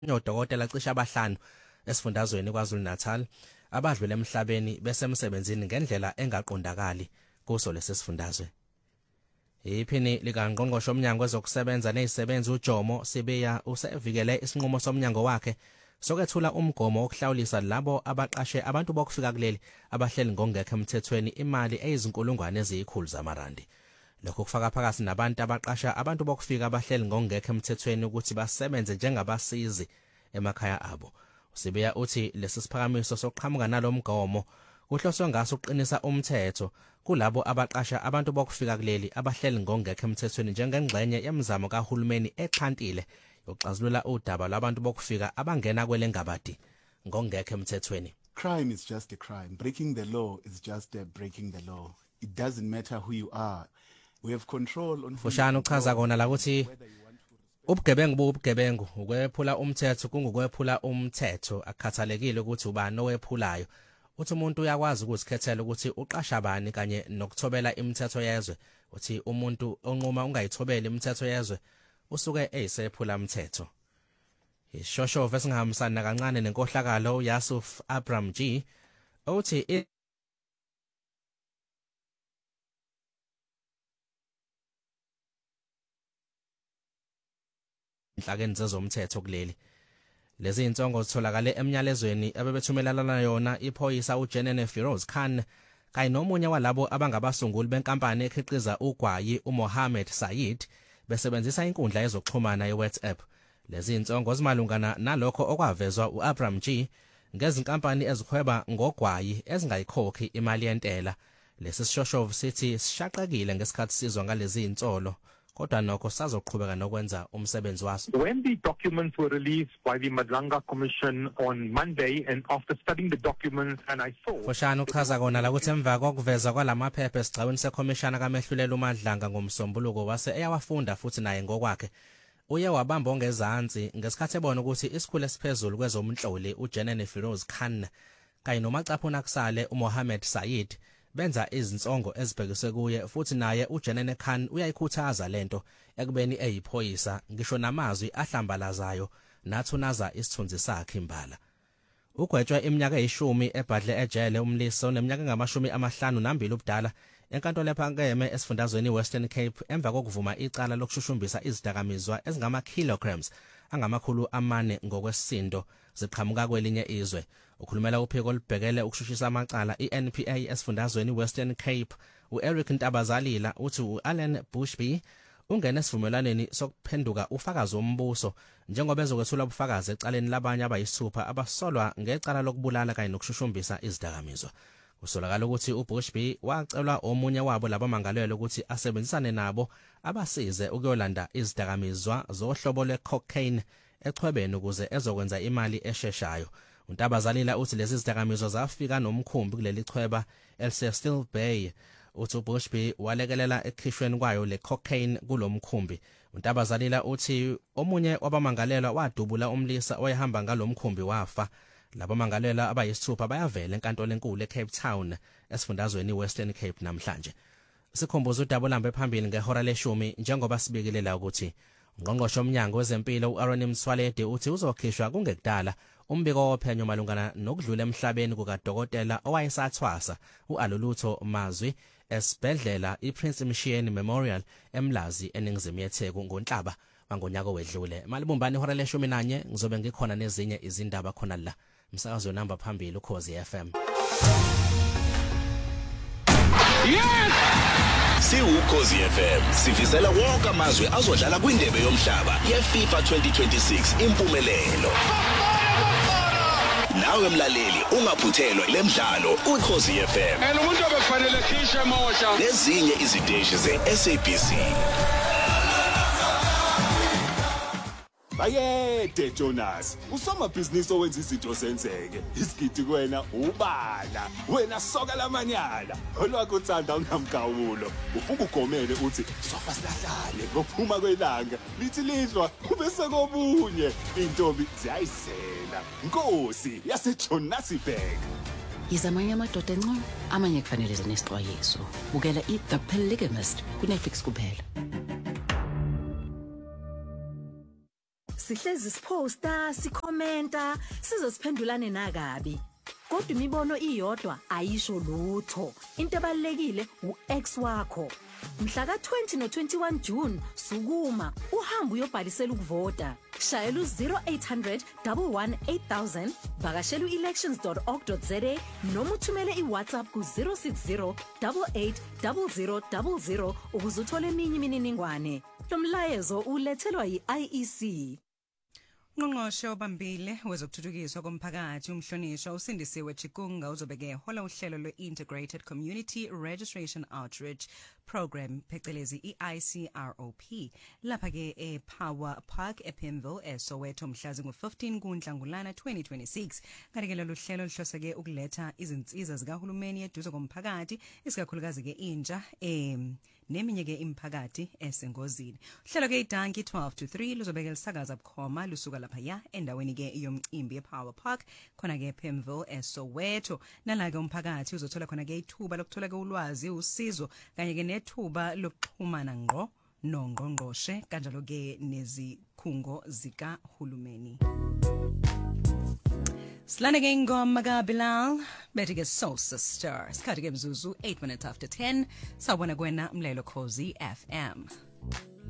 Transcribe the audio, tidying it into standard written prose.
odokotela cishe abahlanu esifundazweni kwaZulu Natal abadlule emhlabeni besemsebenzini ngendlela engaqondakali kuso lesifundazwe. Iphini likaNgqongqoshe omnyango wezokusebenza nezisebenzi uJomo Sibiya usevikele isinqumo somnyango wakhe sokwethula umgomo wokuhlawulisa labo abaqashe abantu bokufika kuleli abahleli ngongekho emthethweni imali eyizinkulungwane eziyikhulu zamarandi. Lokho kufaka phakathi nabantu abaqasha abantu bokufika abahleli ngongekho emthethweni ukuthi basebenze njengabasizi emakhaya abo. Usibiya uthi lesi siphakamiso sokuqhamuka nalomgomo kuhloswe ngaso uqinisa umthetho kulabo abaqasha abantu bokufika kuleli abahleli ngongekho emthethweni njengengxenye yemizamo kahulumeni exhantile yokuxazulula udaba lwabantu bokufika abangena kwelengabadi ngongekho emthethweni. Crime is just a crime. Breaking the law is just breaking the law. It doesn't matter who you are. We have control on Fushane uchaza kona la ukuthi ubugebengu bubugebengu ukwephula umthetho kungukwephula umthetho akhathalekile ukuthi ubani owephulayo. Uthi umuntu uyakwazi ukuzikhethela ukuthi uqasha bani kanye nokuthobela imithetho yezwe. Uthi umuntu onquma ungayithobeli imithetho yezwe usuke eyisephula umthetho. Ishoshova esingahambisana kancane nenkohlakalo Yusuf Abraham G uthi inhlakeni zezomthetho kuleli. Lezi insongo zitholakale emnyalezweni abebethumelana yona iphoyisa uJenene Firoz Khan kanye nomunye walabo abangabasunguli benkampani ekhiqiza ugwayi uMohammed Said besebenzisa inkundla yezokuxhumana yeWhatsApp. Lezi insongo zimalungana nalokho okwavezwa uAbraham G ngezinkampani ezikhweba ngogwayi ezingayikhokhi imali yentela. Lesi sishoshovu sithi sishaqekile ngesikhathi sizwa ngalezi insolo. Kodwa nokho sazoqhubeka nokwenza umsebenzi waso. When the documents were released by the Madlanga Commission on Monday, and after studying the documents and I saw Fushane uchaza kona la ukuthi emva kokuveza kwalamaphepha esigcawini sekhomishana kaMehlulela uMadlanga ngomsombuluko wase eyawafunda futhi naye ngokwakhe uye wabamba ongezansi ngesikhathi ebona ukuthi isikhulu esiphezulu kwezomnhloli uJenene Firoz Khan kanye nomacapho nakusale uMohammed Said benza izinsongo ezibhekiswe kuye futhi naye uJenene Khan uyayikhuthaza lento ekubeni eyiphoyisa ngisho namazwi ahlambalazayo nathunaza isithunzi sakhe imbala. Ugwetshwe iminyaka eyishumi ebhadle ejele umlisi oneminyaka engama-52 ubudala enkantolo ephakeme esifundazweni Western Cape emva kokuvuma icala lokushushumbisa izidakamizwa ezingama-kilograms angama-400 ngokwesisindo ziqhamuka kwelinye izwe. Ukhulumela uphiko olubhekele ukushushisa amacala iNPA esifundazweni Western Cape uEric Ntabazalila uthi uAlan Bushby ungena esivumelwaneni sokuphenduka ufakazi wombuso njengoba ezokwethula ubufakazi ecaleni labanye abayisithupha abasolwa ngecala lokubulala kanye nokushushumbisa izidakamizwa. Kusolakala ukuthi uBushby wacelwa omunye wabo labamangalelwe ukuthi asebenzisane nabo abasize ukuyolanda izidakamizwa zohlobo lwecocaine echwebeni ukuze ezokwenza imali esheshayo. Untabazalila uthi lezi zidakamizwa zafika nomkhumbi kuleli chweba eLsestill Bay. Uthi uBushby walekelela ekhishweni kwayo lecocaine kulomkhumbi. Untabazalila uthi omunye wabamangalelwa wadubula umlisa oyahamba ngalomkhumbi wafa. Labamangalelwa abayisithupha bayavela enkantolo enkulu eCape Town esifundazweni Western Cape namhlanje. Sikhumbuza udaba lambe phambili ngehora leshumi njengoba sibekelela ukuthi Ungqongqoshe omnyango wezempilo uAaron Mswalede uthi uzokhishwa kungekudala umbiko wophenyo malungana nokudlula emhlabeni kukaDokotela owayesathwasa uAlulutho Mazwi esibhedlela iPrince Mshiyeni Memorial eMlazi eningizimu yeTheku ngoNhlaba ngonyaka owedlule. Malibumbani ihora leshumi nanye ngizobe ngikhona nezinye izindaba khona la. Umsakazo namba phambili uKhozi FM. Yes! Ukhozi FM sifisela wonke amazwe azodlala kwindebe yomhlaba yeFIFA 2026 impumelelo. Nawe mlaleli ungaphuthelwa lemidlalo uKhozi FM. Umuntu obekufanele khishe mosha. Nezinye iziteshi zeSABC. Bayede Jonas, usomabhizinisi owenza izinto senzeke. Isigidi kuwena ubala. Wena soka lamanyala. Olwakho uthanda ungamgawulo. Ufuka ugomele uthi sofa silahlane ngokuphuma kwelanga. Lithi lidlwa kube sekobunye. Intombi ziyayisela. Nkosi yaseJonasburg. Izamanye amadoda engcono, amanye kufanele zinesixwayiso. Bukela The Polygamist kuNetflix kuphela. sihlezi siposta, sikhomenta, sizosiphendulane nakabi. Kodwa imibono iyodwa ayisho lutho. Into ebalekile uX wakho. Mhla ka-20 no-21 June sukuma uhamba uyobhalisela ukuvota. Shayela u-0800 118 8000, vakashela u-elections.org.za noma uthumele iWhatsApp ku-060 88 0000 ukuze uthole eminye imininingwane. Lo mlayezo ulethelwa yi-IEC. Ngqongqoshe obambile wezokuthuthukiswa komphakathi umhlonishwa uSindisiwe Chikunga uzobeke hola uhlelo lwe-Integrated Community Registration Outreach Program phecelezi i-ICROP lapha ke ePower Park ePimville eSoweto mhla zingu-15 kuNhlangulana 2026. Kanti lolu hlelo lihloseke ukuletha izinsiza zikahulumeni eduze komphakathi isikakhulukazi ke intsha neminye ke imiphakathi esengozini. Uhlelo ke idanki 12 to 3 luzobeke lisakaza bukhoma lusuka lapha ya endaweni ke yomcimbi ePower Park khona ke ePimville eSoweto. Nala ke umphakathi uzothola khona ke ithuba lokuthola ke ulwazi usizo kanye ke nethuba lokuxhumana ngqo nongqongqoshe kanjalo ke nezikhungo zikahulumeni. Slane ke ingoma ka Bilal bethi ke Soul Sister sikhathi ke mzuzu 8 minutes after 10 sawubona kwena Mlelo Khosi FM.